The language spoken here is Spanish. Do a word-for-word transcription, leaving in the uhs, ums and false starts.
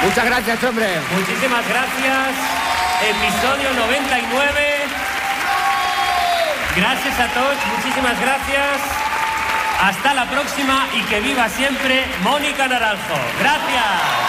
Muchas gracias, hombre. Muchísimas gracias. Episodio noventa y nueve. Gracias a todos, muchísimas gracias. Hasta la próxima y que viva siempre Mónica Naranjo. Gracias.